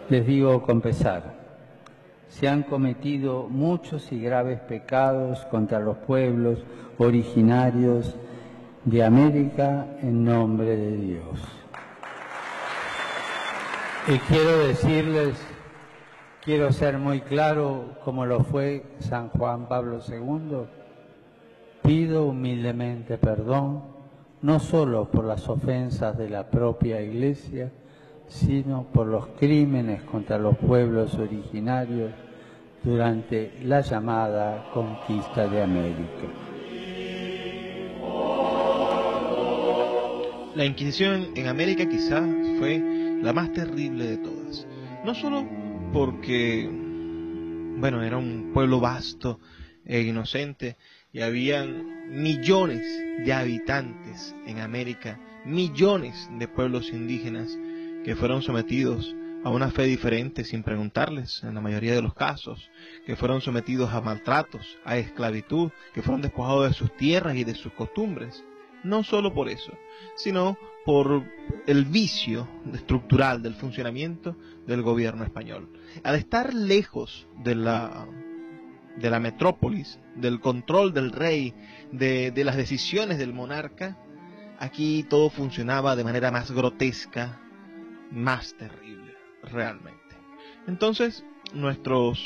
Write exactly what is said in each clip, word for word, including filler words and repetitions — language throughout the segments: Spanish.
Les digo con pesar, se han cometido muchos y graves pecados contra los pueblos originarios de América en nombre de Dios. Y quiero decirles, quiero ser muy claro, como lo fue San Juan Pablo segundo, pido humildemente perdón, no solo por las ofensas de la propia Iglesia, sino por los crímenes contra los pueblos originarios durante la llamada conquista de América. La Inquisición en América quizás fue la más terrible de todas. No solo porque, bueno, era un pueblo vasto e inocente y habían millones de habitantes en América, millones de pueblos indígenas que fueron sometidos a una fe diferente sin preguntarles, en la mayoría de los casos, que fueron sometidos a maltratos, a esclavitud, que fueron despojados de sus tierras y de sus costumbres. No solo por eso, sino por el vicio estructural del funcionamiento del gobierno español. Al estar lejos de la, de la metrópolis, del control del rey, de, de las decisiones del monarca, aquí todo funcionaba de manera más grotesca, más terrible, realmente. Entonces, nuestros,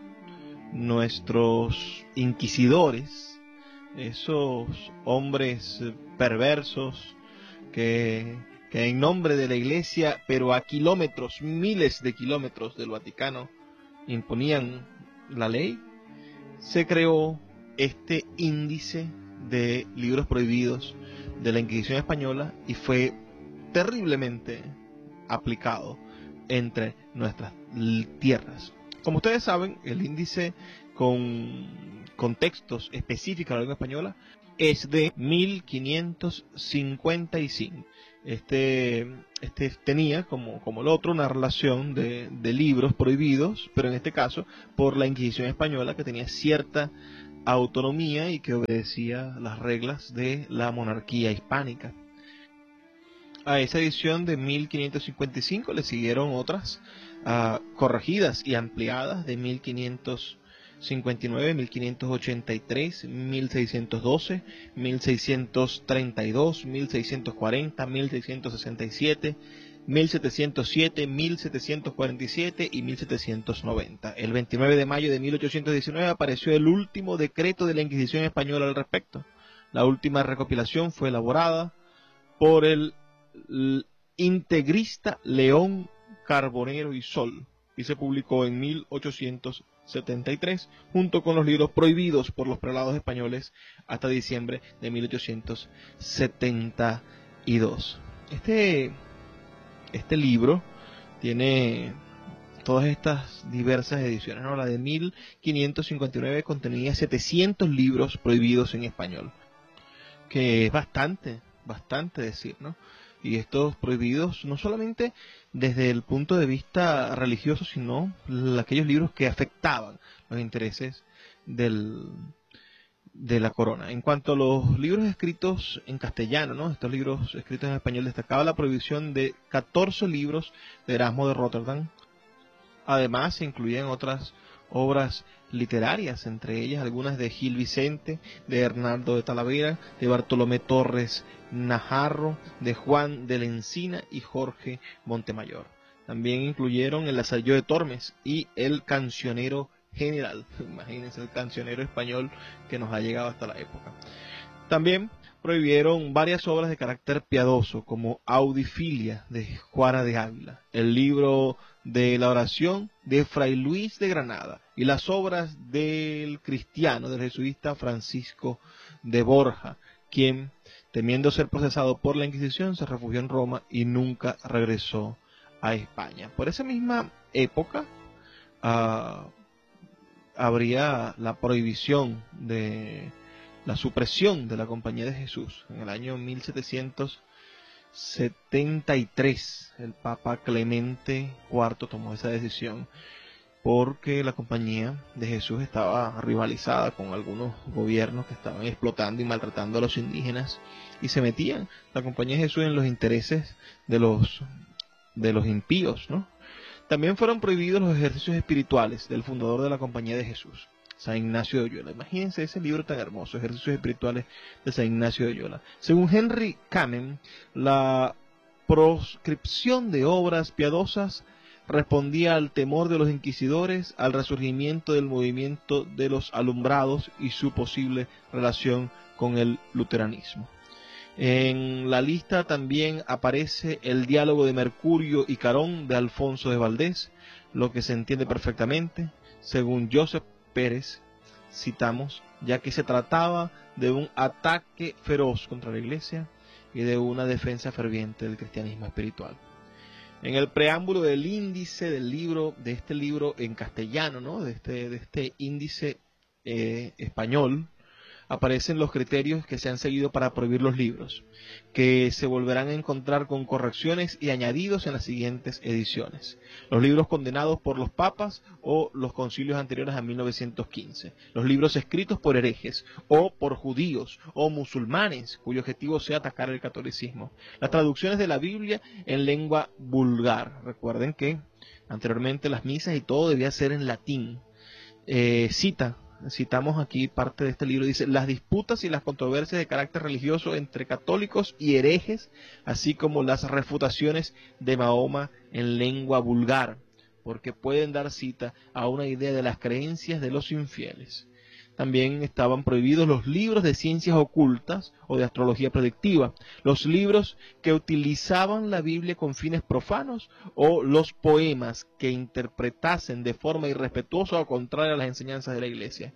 nuestros inquisidores, esos hombres perversos que, que en nombre de la Iglesia, pero a kilómetros, miles de kilómetros del Vaticano, imponían la ley, se creó este índice de libros prohibidos de la Inquisición española y fue terriblemente aplicado entre nuestras tierras. Como ustedes saben, el índice con, con textos específicos de la lengua española es de mil quinientos cincuenta y cinco. Este, este tenía, como, como el otro, una relación de, de libros prohibidos, pero en este caso por la Inquisición española, que tenía cierta autonomía y que obedecía las reglas de la monarquía hispánica. A esa edición de mil quinientos cincuenta y cinco le siguieron otras uh, corregidas y ampliadas de mil quinientos cincuenta y nueve, mil quinientos ochenta y tres, mil seiscientos doce, mil seiscientos treinta y dos, mil seiscientos cuarenta, mil seiscientos sesenta y siete, mil setecientos siete, mil setecientos cuarenta y siete y mil setecientos noventa. El veintinueve de mayo de mil ochocientos diecinueve apareció el último decreto de la Inquisición española al respecto. La última recopilación fue elaborada por el integrista León Carbonero y Sol y se publicó en mil ochocientos setenta y tres junto con los libros prohibidos por los prelados españoles hasta diciembre de mil ochocientos setenta y dos. Este, este libro tiene todas estas diversas ediciones, ¿no? La de mil quinientos cincuenta y nueve contenía setecientos libros prohibidos en español, que es bastante, bastante decir, ¿no? Y estos prohibidos no solamente desde el punto de vista religioso, sino aquellos libros que afectaban los intereses del, de la corona. En cuanto a los libros escritos en castellano, ¿no? Estos libros escritos en español, destacaba la prohibición de catorce libros de Erasmo de Rotterdam. Además, se incluían otras obras literarias, entre ellas algunas de Gil Vicente, de Hernando de Talavera, de Bartolomé Torres Najarro, de Juan de la Encina y Jorge Montemayor. También incluyeron el Lazarillo de Tormes y el Cancionero General. Imagínense el cancionero español que nos ha llegado hasta la época. También prohibieron varias obras de carácter piadoso, como Audifilia de Juana de Ávila, el libro de la oración de Fray Luis de Granada y las obras del cristiano, del jesuita Francisco de Borja, quien, temiendo ser procesado por la Inquisición, se refugió en Roma y nunca regresó a España. Por esa misma época uh, habría la prohibición de la supresión de la Compañía de Jesús. En el año mil setecientos setenta y tres el Papa Clemente cuarto tomó esa decisión porque la Compañía de Jesús estaba rivalizada con algunos gobiernos que estaban explotando y maltratando a los indígenas y se metían la Compañía de Jesús en los intereses de los de los impíos, ¿no? También fueron prohibidos los ejercicios espirituales del fundador de la Compañía de Jesús, San Ignacio de Loyola. Imagínense ese libro tan hermoso, Ejercicios Espirituales de San Ignacio de Loyola. Según Henry Kamen, la proscripción de obras piadosas respondía al temor de los inquisidores, al resurgimiento del movimiento de los alumbrados y su posible relación con el luteranismo. En la lista también aparece el diálogo de Mercurio y Carón de Alfonso de Valdés, lo que se entiende perfectamente, según Joseph Pérez, citamos, ya que se trataba de un ataque feroz contra la Iglesia y de una defensa ferviente del cristianismo espiritual. En el preámbulo del índice del libro, de este libro en castellano, ¿no? de, este, de este índice eh, español, aparecen los criterios que se han seguido para prohibir los libros, que se volverán a encontrar con correcciones y añadidos en las siguientes ediciones. Los libros condenados por los papas o los concilios anteriores a mil novecientos quince. Los libros escritos por herejes o por judíos o musulmanes, cuyo objetivo sea atacar el catolicismo. Las traducciones de la Biblia en lengua vulgar. Recuerden que anteriormente las misas y todo debía ser en latín. Eh, cita. Citamos aquí parte de este libro, dice: las disputas y las controversias de carácter religioso entre católicos y herejes, así como las refutaciones de Mahoma en lengua vulgar, porque pueden dar cita a una idea de las creencias de los infieles. También estaban prohibidos los libros de ciencias ocultas o de astrología predictiva, los libros que utilizaban la Biblia con fines profanos o los poemas que interpretasen de forma irrespetuosa o contraria a las enseñanzas de la Iglesia.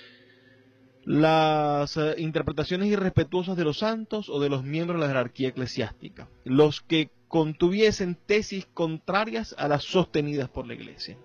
Las eh, interpretaciones irrespetuosas de los santos o de los miembros de la jerarquía eclesiástica, los que contuviesen tesis contrarias a las sostenidas por la Iglesia.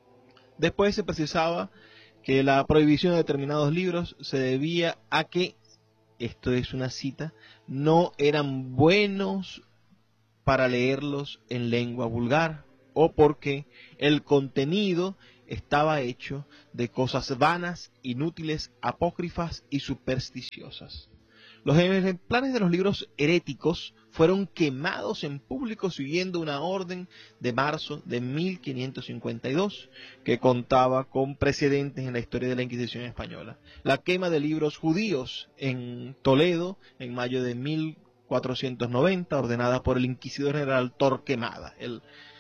Después se precisaba que la prohibición de determinados libros se debía a que, esto es una cita, no eran buenos para leerlos en lengua vulgar, o porque el contenido estaba hecho de cosas vanas, inútiles, apócrifas y supersticiosas. Los ejemplares de los libros heréticos fueron quemados en público siguiendo una orden de marzo de mil quinientos cincuenta y dos que contaba con precedentes en la historia de la Inquisición española. La quema de libros judíos en Toledo en mayo de mil cuatrocientos noventa, ordenada por el inquisidor general Torquemada, el,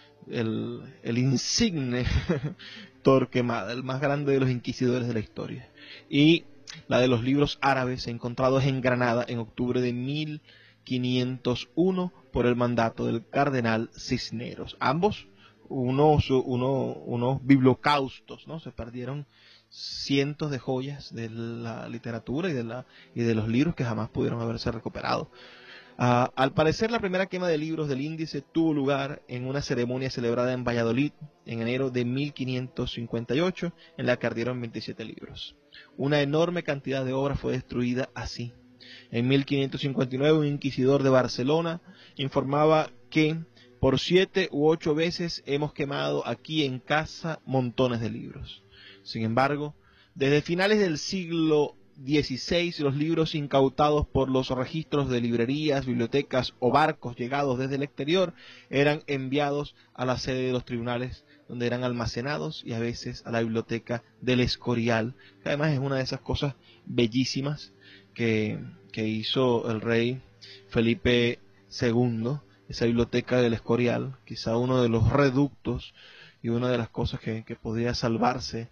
el, el insigne Torquemada, el más grande de los inquisidores de la historia. Y la de los libros árabes encontrados en Granada en octubre de mil quinientos uno por el mandato del cardenal Cisneros. Ambos unos, uno, unos bibliocaustos, ¿no? Se perdieron cientos de joyas de la literatura y de, la, y de los libros que jamás pudieron haberse recuperado. Uh, al parecer, la primera quema de libros del índice tuvo lugar en una ceremonia celebrada en Valladolid en enero de mil quinientos cincuenta y ocho, en la que ardieron veintisiete libros. Una enorme cantidad de obras fue destruida así. En mil quinientos cincuenta y nueve, un inquisidor de Barcelona informaba que por siete u ocho veces hemos quemado aquí en casa montones de libros. Sin embargo, desde finales del siglo dieciséis, los libros incautados por los registros de librerías, bibliotecas o barcos llegados desde el exterior eran enviados a la sede de los tribunales, donde eran almacenados, y a veces a la biblioteca del Escorial, que además es una de esas cosas bellísimas que, que hizo el rey Felipe segundo, esa biblioteca del Escorial, quizá uno de los reductos y una de las cosas que, que podía salvarse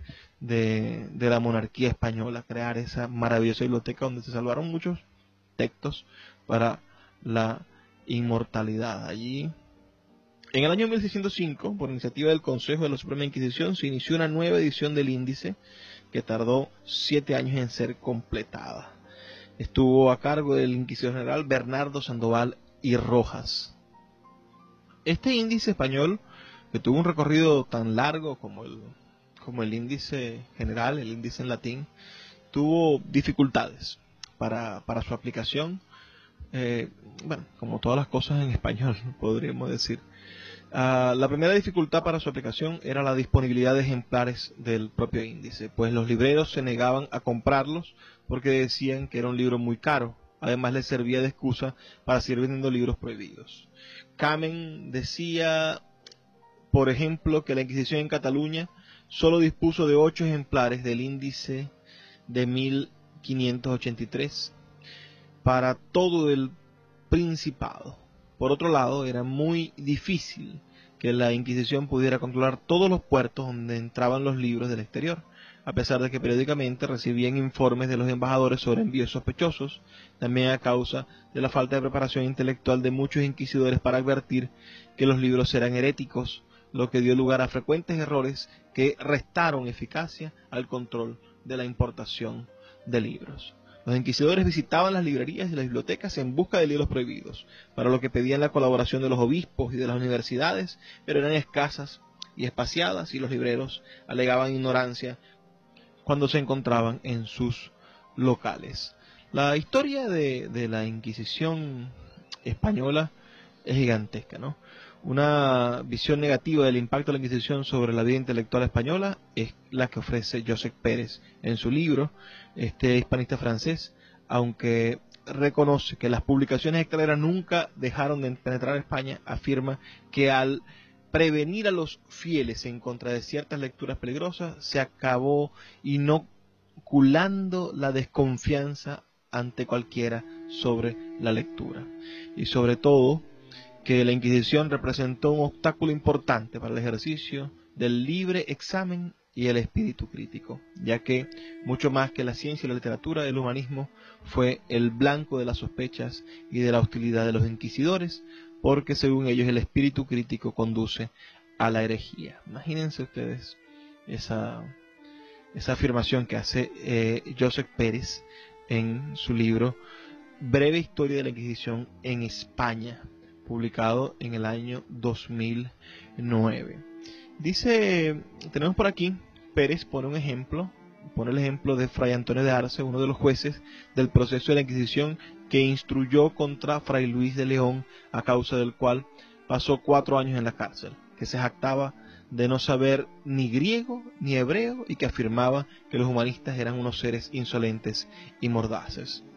de, de la monarquía española, crear esa maravillosa biblioteca donde se salvaron muchos textos para la inmortalidad. Allí, en el año mil seiscientos cinco, por iniciativa del Consejo de la Suprema Inquisición, se inició una nueva edición del índice que tardó siete años en ser completada. Estuvo a cargo del inquisidor general Bernardo Sandoval y Rojas. Este índice español, que tuvo un recorrido tan largo como el, como el índice general, el índice en latín, tuvo dificultades para, para su aplicación, eh, bueno, como todas las cosas en español, podríamos decir. Uh, la primera dificultad para su aplicación era la disponibilidad de ejemplares del propio índice, pues los libreros se negaban a comprarlos porque decían que era un libro muy caro. Además, les servía de excusa para seguir vendiendo libros prohibidos. Kamen decía por ejemplo, que la Inquisición en Cataluña solo dispuso de ocho ejemplares del índice de mil quinientos ochenta y tres para todo el Principado. Por otro lado, era muy difícil que la Inquisición pudiera controlar todos los puertos donde entraban los libros del exterior, a pesar de que periódicamente recibían informes de los embajadores sobre envíos sospechosos, también a causa de la falta de preparación intelectual de muchos inquisidores para advertir que los libros eran heréticos, lo que dio lugar a frecuentes errores que restaron eficacia al control de la importación de libros. Los inquisidores visitaban las librerías y las bibliotecas en busca de libros prohibidos, para lo que pedían la colaboración de los obispos y de las universidades, pero eran escasas y espaciadas, y los libreros alegaban ignorancia cuando se encontraban en sus locales. La historia de, de la Inquisición española es gigantesca, ¿no? Una visión negativa del impacto de la Inquisición sobre la vida intelectual española es la que ofrece Josep Pérez en su libro, este hispanista francés, aunque reconoce que las publicaciones extranjeras nunca dejaron de penetrar España, afirma que al prevenir a los fieles en contra de ciertas lecturas peligrosas, se acabó inoculando la desconfianza ante cualquiera sobre la lectura. Y sobre todo, que la Inquisición representó un obstáculo importante para el ejercicio del libre examen y el espíritu crítico, ya que mucho más que la ciencia y la literatura, el humanismo fue el blanco de las sospechas y de la hostilidad de los inquisidores, porque según ellos el espíritu crítico conduce a la herejía. Imagínense ustedes esa, esa afirmación que hace eh, Josep Pérez en su libro Breve Historia de la Inquisición en España, publicado en el año dos mil nueve. Dice, tenemos por aquí, Pérez pone un ejemplo, pone el ejemplo de Fray Antonio de Arce, uno de los jueces del proceso de la Inquisición que instruyó contra Fray Luis de León, a causa del cual pasó cuatro años en la cárcel, que se jactaba de no saber ni griego ni hebreo y que afirmaba que los humanistas eran unos seres insolentes y mordaces.